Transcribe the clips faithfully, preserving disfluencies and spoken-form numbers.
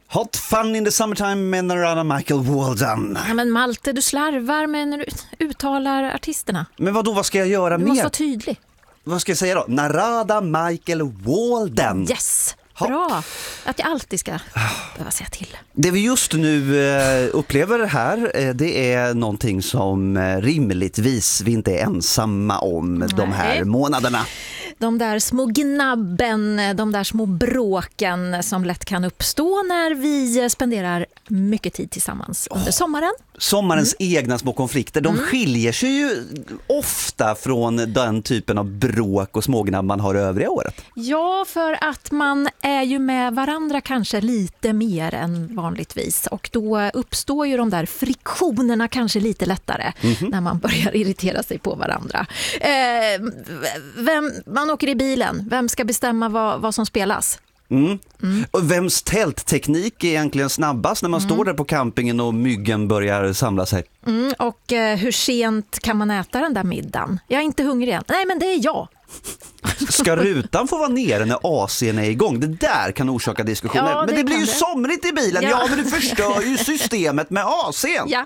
Hot fun in the summertime med Narada Michael Walden. Ja, men Malte, du slarvar med när du uttalar artisterna. Men vad då, vad ska jag göra Du mer? måste vara tydlig. Vad ska jag säga då? Narada Michael Walden. Yes, bra. Att jag alltid ska behöva säga till. Det vi just nu eh, upplever här, eh, det är någonting som eh, rimligtvis vi inte är ensamma om. Nej. De här månaderna. De där små gnabben, de där små bråken som lätt kan uppstå när vi spenderar mycket tid tillsammans under sommaren. Sommarens mm. egna små konflikter, de mm. skiljer sig ju ofta från den typen av bråk och smågnabb man har övriga året. Ja, för att man är ju med varandra kanske lite mer än vanligtvis. Och då uppstår ju de där friktionerna kanske lite lättare mm-hmm. när man börjar irritera sig på varandra. Eh, vem, man åker i bilen, vem ska bestämma vad, vad som spelas? Mm. Mm. Och vems tältteknik är egentligen snabbast när man mm. står där på campingen och myggen börjar samla sig? Mm. Och eh, hur sent kan man äta den där middagen? Jag är inte hungrig än. Nej, men det är jag. Ska rutan få vara nere när A C:n är igång? Det där kan orsaka diskussioner. Ja, men det, det blir ju det. somrigt i bilen. Ja. ja, men du förstör ju systemet med A C:n. Ja.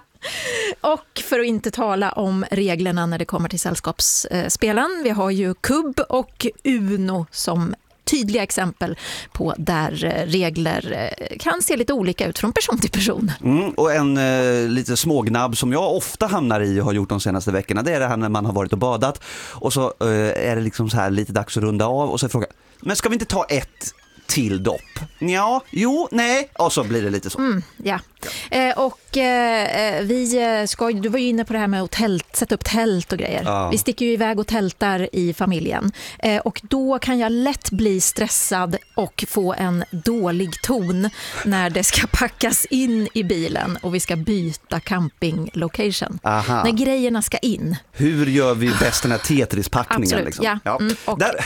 Och för att inte tala om reglerna när det kommer till sällskapsspelen. Vi har ju kubb och Uno som tydliga exempel på där regler kan se lite olika ut från person till person. Mm, och en eh, lite smågnabb som jag ofta hamnar i och har gjort de senaste veckorna, det är det här när man har varit och badat och så eh, är det liksom så här lite dags att runda av och så frågar men ska vi inte ta ett till dopp? Ja, jo, nej. Och så blir det lite så. Mm, ja. Eh, och eh, vi ska, du var ju inne på det här med att tält, sätta upp tält och grejer. Ja. Vi sticker ju iväg och tältar i familjen. Eh, och då kan jag lätt bli stressad och få en dålig ton när det ska packas in i bilen och vi ska byta camping-location. Aha. När grejerna ska in. Hur gör vi bäst den här Tetris-packningen? Absolut, liksom? ja. ja. Mm, och, Där.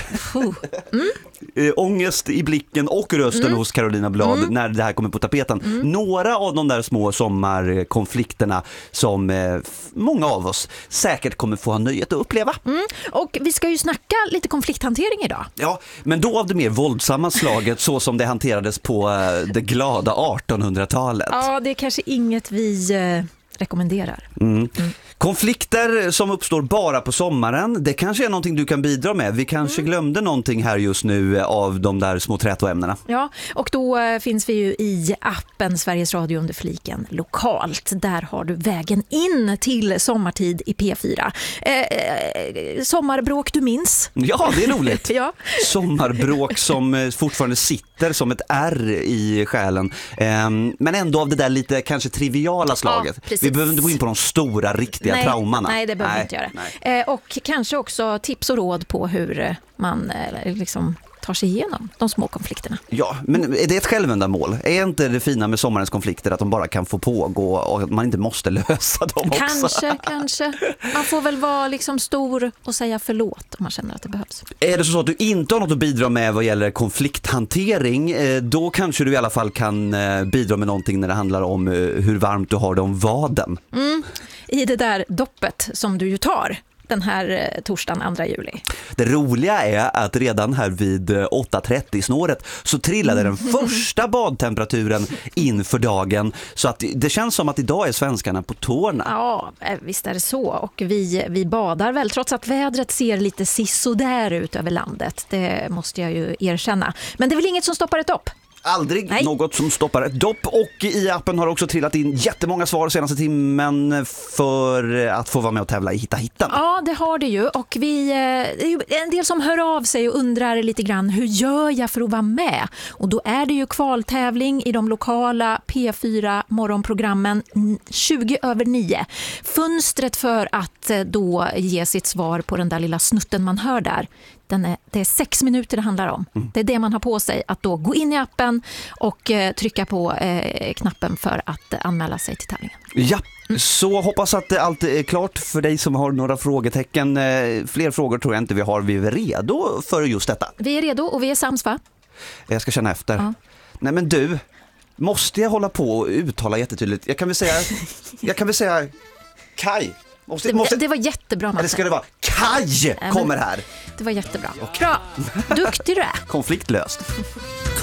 Mm. Äh, ångest i blicken och rösten mm. hos Carolina Blad mm. när det här kommer på tapeten. Mm. Några av de där små sommarkonflikterna som eh, många av oss säkert kommer få ha nöjet att uppleva. Mm. Och vi ska ju snacka lite konflikthantering idag. Ja, men då av det mer våldsamma slaget så som det hanterades på eh, det glada artonhundratalet. Ja, det är kanske inget vi eh, rekommenderar. Mm. Mm. Konflikter som uppstår bara på sommaren, det kanske är någonting du kan bidra med. Vi kanske mm. glömde någonting här just nu av de där små trätoämnena. Ja, och då äh, finns vi ju i appen Sveriges Radio under fliken lokalt. Där har du vägen in till sommartid i P fyra. Eh, eh, sommarbråk du minns? Ja, det är roligt. ja. Sommarbråk som fortfarande sitter som ett R i själen. Eh, men ändå av det där lite kanske triviala slaget. Ja, vi behöver inte gå in på de stora, riktiga nej, traumana. Nej, det behöver vi inte göra. Eh, och kanske också tips och råd på hur man eh, liksom tar sig igenom de små konflikterna. Ja, men är det ett självändamål? Är inte det fina med sommarens konflikter att de bara kan få pågå och att man inte måste lösa dem också? Kanske, kanske. Man får väl vara liksom stor och säga förlåt om man känner att det behövs. Är det så att du inte har något att bidra med vad gäller konflikthantering, då kanske du i alla fall kan bidra med någonting när det handlar om hur varmt du har det om vaden. Mm. I det där doppet som du ju tar den här torsdagen andra juli. Det roliga är att redan här vid åtta trettio snåret så trillade den första badtemperaturen inför dagen. Så att det känns som att idag är svenskarna på tårna. Ja, visst är det så. Och vi, vi badar väl trots att vädret ser lite sisådär ut över landet. Det måste jag ju erkänna. Men det är väl inget som stoppar ett dopp? Aldrig Nej. något som stoppar ett dopp. Och i appen har också trillat in jättemånga svar senaste timmen för att få vara med och tävla i Hitta Hittan. Ja, det har det ju. Och vi, det är ju en del som hör av sig och undrar lite grann, hur gör jag för att vara med? Och då är det ju kvaltävling i de lokala P fyra morgonprogrammen tjugo över nio. Fönstret för att då ge sitt svar på den där lilla snutten man hör där. Den är, det är sex minuter det handlar om. Mm. Det är det man har på sig, att då gå in i appen och eh, trycka på eh, knappen för att eh, anmäla sig till tävlingen. Ja, mm. så hoppas att allt är klart för dig som har några frågetecken. Eh, fler frågor tror jag inte vi har. Vi är redo för just detta. Vi är redo och vi är sams, va? Jag ska känna efter. Ja. Nej men du, måste jag hålla på och uttala jättetydligt? Jag kan väl säga, jag kan väl säga Kaj. Måste, det, måste... det var jättebra, Matte. Eller ska det vara Kaj kommer här? Det var jättebra. Bra, duktig du är. Konfliktlöst.